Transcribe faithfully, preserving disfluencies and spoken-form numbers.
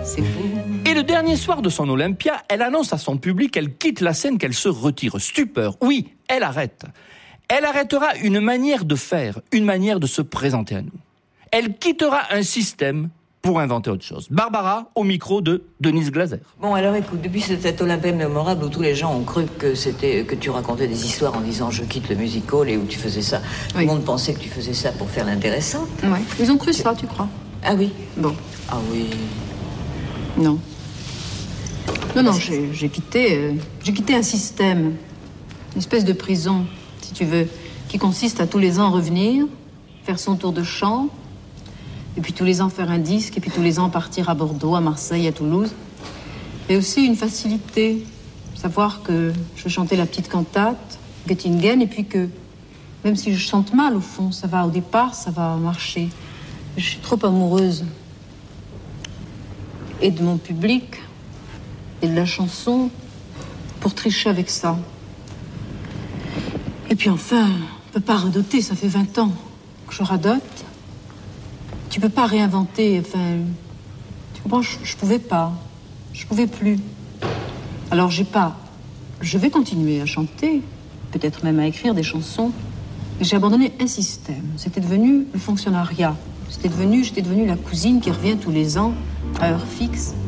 c'est fou. Et le dernier soir de son Olympia, elle annonce à son public qu'elle quitte la scène, qu'elle se retire. Stupeur, oui, elle arrête. Elle arrêtera une manière de faire, une manière de se présenter à nous. Elle quittera un système pour inventer autre chose. Barbara, au micro de Denise Glaser. Bon, alors écoute, depuis cet Olympia mémorable où tous les gens ont cru que c'était que tu racontais des histoires en disant je quitte le music hall et où tu faisais ça, oui. Tout le monde pensait que tu faisais ça pour faire l'intéressant. Ouais. Ils ont cru ça, tu crois? Ah oui. Bon. Ah oui. Non. Non, non, j'ai, j'ai quitté, euh, j'ai quitté un système, une espèce de prison, si tu veux, qui consiste à tous les ans revenir, faire son tour de chant. Et puis tous les ans faire un disque, et puis tous les ans partir à Bordeaux, à Marseille, à Toulouse. Et aussi une facilité, savoir que je chantais la petite cantate, Göttingen, et puis que même si je chante mal au fond, ça va au départ, ça va marcher. Je suis trop amoureuse. Et de mon public, et de la chanson, pour tricher avec ça. Et puis enfin, on peut pas radoter, ça fait vingt ans que je radote. Tu peux pas réinventer, enfin... Tu comprends, je, je pouvais pas. Je pouvais plus. Alors j'ai pas... Je vais continuer à chanter, peut-être même à écrire des chansons, mais j'ai abandonné un système. C'était devenu le fonctionnariat. C'était devenu, j'étais devenue la cousine qui revient tous les ans, à heure fixe,